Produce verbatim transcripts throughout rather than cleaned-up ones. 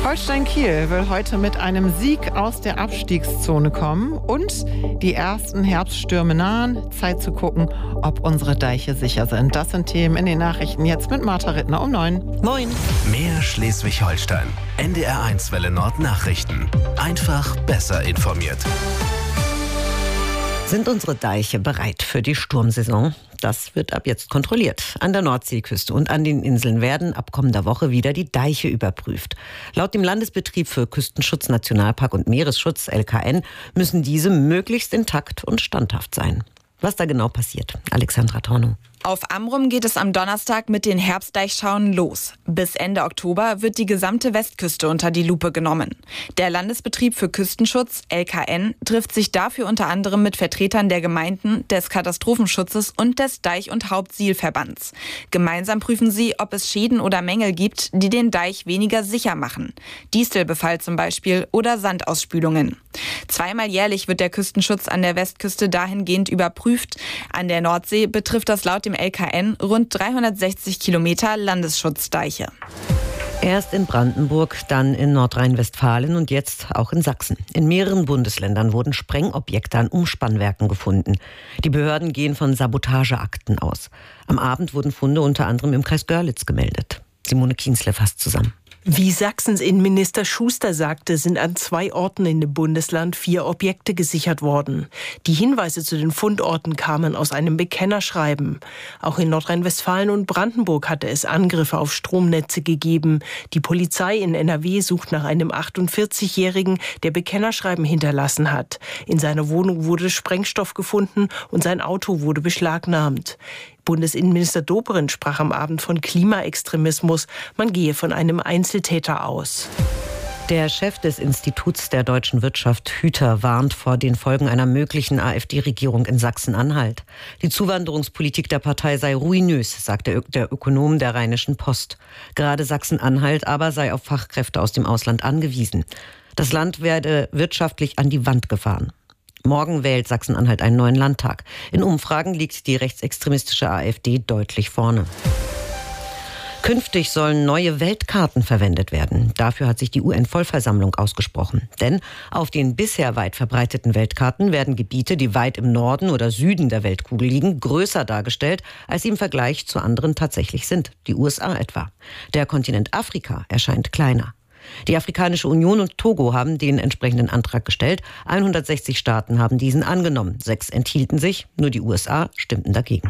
Holstein Kiel will heute mit einem Sieg aus der Abstiegszone kommen und die ersten Herbststürme nahen. Zeit zu gucken, ob unsere Deiche sicher sind. Das sind Themen in den Nachrichten jetzt mit Martha Rittner um neun. Moin. Mehr Schleswig-Holstein. N D R eins Welle Nord Nachrichten. Einfach besser informiert. Sind unsere Deiche bereit für die Sturmsaison? Das wird ab jetzt kontrolliert. An der Nordseeküste und an den Inseln werden ab kommender Woche wieder die Deiche überprüft. Laut dem Landesbetrieb für Küstenschutz, Nationalpark und Meeresschutz, L K N, müssen diese möglichst intakt und standhaft sein. Was da genau passiert, Alexandra Tornow. Auf Amrum geht es am Donnerstag mit den Herbstdeichschauen los. Bis Ende Oktober wird die gesamte Westküste unter die Lupe genommen. Der Landesbetrieb für Küstenschutz, L K N, trifft sich dafür unter anderem mit Vertretern der Gemeinden, des Katastrophenschutzes und des Deich- und Hauptsielverbands. Gemeinsam prüfen sie, ob es Schäden oder Mängel gibt, die den Deich weniger sicher machen. Distelbefall zum Beispiel oder Sandausspülungen. Zweimal jährlich wird der Küstenschutz an der Westküste dahingehend überprüft. An der Nordsee betrifft das laut dem L K N rund dreihundertsechzig Kilometer Landesschutzdeiche. Erst in Brandenburg, dann in Nordrhein-Westfalen und jetzt auch in Sachsen. In mehreren Bundesländern wurden Sprengobjekte an Umspannwerken gefunden. Die Behörden gehen von Sabotageakten aus. Am Abend wurden Funde unter anderem im Kreis Görlitz gemeldet. Simone Kienzle fasst zusammen. Wie Sachsens Innenminister Schuster sagte, sind an zwei Orten in dem Bundesland vier Objekte gesichert worden. Die Hinweise zu den Fundorten kamen aus einem Bekennerschreiben. Auch in Nordrhein-Westfalen und Brandenburg hatte es Angriffe auf Stromnetze gegeben. Die Polizei in N R W sucht nach einem achtundvierzigjährigen, der Bekennerschreiben hinterlassen hat. In seiner Wohnung wurde Sprengstoff gefunden und sein Auto wurde beschlagnahmt. Bundesinnenminister Dobrindt sprach am Abend von Klimaextremismus. Man gehe von einem Einzeltäter aus. Der Chef des Instituts der deutschen Wirtschaft, Hüter, warnt vor den Folgen einer möglichen AfD-Regierung in Sachsen-Anhalt. Die Zuwanderungspolitik der Partei sei ruinös, sagte der Ökonom der Rheinischen Post. Gerade Sachsen-Anhalt aber sei auf Fachkräfte aus dem Ausland angewiesen. Das Land werde wirtschaftlich an die Wand gefahren. Morgen wählt Sachsen-Anhalt einen neuen Landtag. In Umfragen liegt die rechtsextremistische AfD deutlich vorne. Künftig sollen neue Weltkarten verwendet werden. Dafür hat sich die U N-Vollversammlung ausgesprochen. Denn auf den bisher weit verbreiteten Weltkarten werden Gebiete, die weit im Norden oder Süden der Weltkugel liegen, größer dargestellt, als sie im Vergleich zu anderen tatsächlich sind. Die U S A etwa. Der Kontinent Afrika erscheint kleiner. Die Afrikanische Union und Togo haben den entsprechenden Antrag gestellt. hundertsechzig Staaten haben diesen angenommen. Sechs enthielten sich, nur die U S A stimmten dagegen.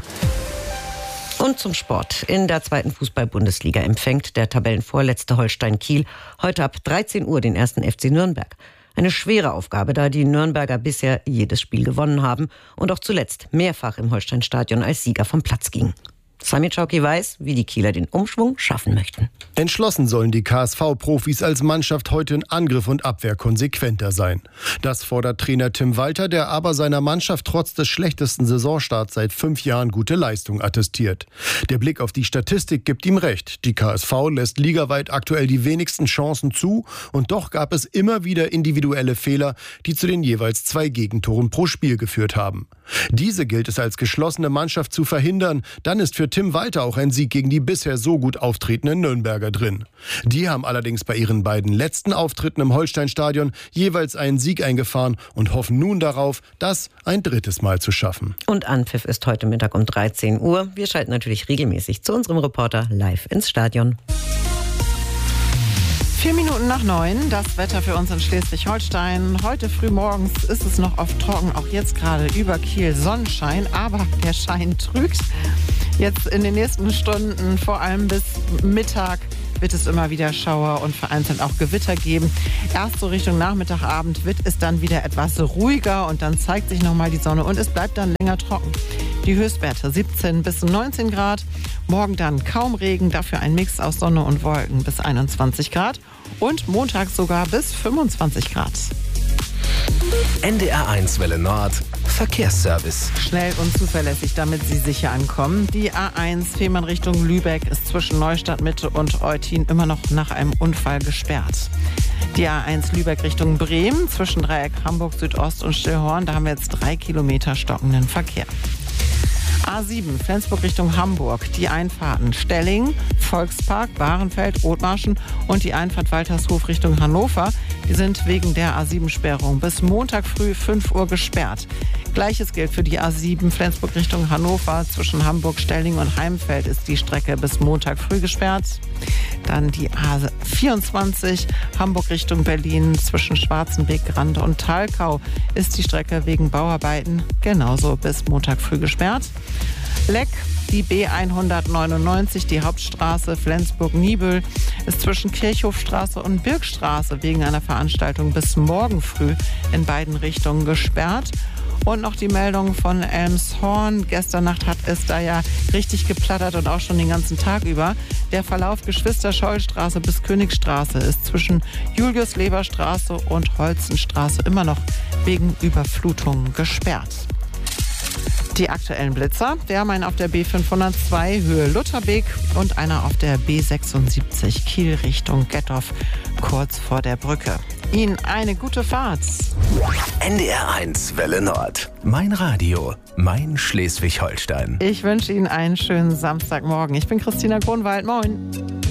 Und zum Sport. In der zweiten Fußball-Bundesliga empfängt der Tabellenvorletzte Holstein Kiel heute ab dreizehn Uhr den ersten F C Nürnberg. Eine schwere Aufgabe, da die Nürnberger bisher jedes Spiel gewonnen haben und auch zuletzt mehrfach im Holstein-Stadion als Sieger vom Platz gingen. Sami Czauki weiß, wie die Kieler den Umschwung schaffen möchten. Entschlossen sollen die K S V-Profis als Mannschaft heute in Angriff und Abwehr konsequenter sein. Das fordert Trainer Tim Walter, der aber seiner Mannschaft trotz des schlechtesten Saisonstarts seit fünf Jahren gute Leistung attestiert. Der Blick auf die Statistik gibt ihm recht. Die K S V lässt ligaweit aktuell die wenigsten Chancen zu und doch gab es immer wieder individuelle Fehler, die zu den jeweils zwei Gegentoren pro Spiel geführt haben. Diese gilt es als geschlossene Mannschaft zu verhindern. Dann ist für Tim Walter auch ein Sieg gegen die bisher so gut auftretenden Nürnberger drin. Die haben allerdings bei ihren beiden letzten Auftritten im Holsteinstadion jeweils einen Sieg eingefahren und hoffen nun darauf, das ein drittes Mal zu schaffen. Und Anpfiff ist heute Mittag um dreizehn Uhr. Wir schalten natürlich regelmäßig zu unserem Reporter live ins Stadion. Vier Minuten nach neun, das Wetter für uns in Schleswig-Holstein. Heute früh morgens ist es noch oft trocken, auch jetzt gerade über Kiel Sonnenschein, aber der Schein trügt. Jetzt in den nächsten Stunden, vor allem bis Mittag, wird es immer wieder Schauer und vereinzelt auch Gewitter geben. Erst so Richtung Nachmittag, Abend wird es dann wieder etwas ruhiger und dann zeigt sich nochmal die Sonne und es bleibt dann länger trocken. Die Höchstwerte siebzehn bis neunzehn Grad. Morgen dann kaum Regen, dafür ein Mix aus Sonne und Wolken bis einundzwanzig Grad. Und Montag sogar bis fünfundzwanzig Grad. N D R eins Welle Nord Verkehrsservice. Schnell und zuverlässig, damit Sie sicher ankommen. Die A eins Fehmarn Richtung Lübeck ist zwischen Neustadt Mitte und Eutin immer noch nach einem Unfall gesperrt. Die A eins Lübeck Richtung Bremen zwischen Dreieck Hamburg Südost und Stillhorn, da haben wir jetzt drei Kilometer stockenden Verkehr. A sieben, Flensburg Richtung Hamburg. Die Einfahrten Stelling, Volkspark, Bahrenfeld, Othmarschen und die Einfahrt Waltershof Richtung Hannover. Die sind wegen der A sieben Sperrung bis Montag früh fünf Uhr gesperrt. Gleiches gilt für die A sieben Flensburg Richtung Hannover. Zwischen Hamburg, Stelling und Heimfeld ist die Strecke bis Montag früh gesperrt. Dann die A vierundzwanzig Hamburg Richtung Berlin. Zwischen Schwarzenbeek, Grande und Thalkau ist die Strecke wegen Bauarbeiten genauso bis Montag früh gesperrt. Leck, die B hundertneunundneunzig, die Hauptstraße Flensburg-Niebüll, ist zwischen Kirchhofstraße und Birkstraße wegen einer Veranstaltung bis morgen früh in beiden Richtungen gesperrt. Und noch die Meldung von Elmshorn. Gestern Nacht hat es da ja richtig geplattert und auch schon den ganzen Tag über. Der Verlauf Geschwister-Scholl-Straße bis Königstraße ist zwischen Julius-Leber-Straße und Holzenstraße immer noch wegen Überflutungen gesperrt. Die aktuellen Blitzer, wir haben einen auf der B fünfhundertzwei Höhe Lutherbeek und einer auf der B sechsundsiebzig Kiel Richtung Gettorf, kurz vor der Brücke. Ihnen eine gute Fahrt. N D R eins Welle Nord. Mein Radio, mein Schleswig-Holstein. Ich wünsche Ihnen einen schönen Samstagmorgen. Ich bin Christina Grunwald. Moin.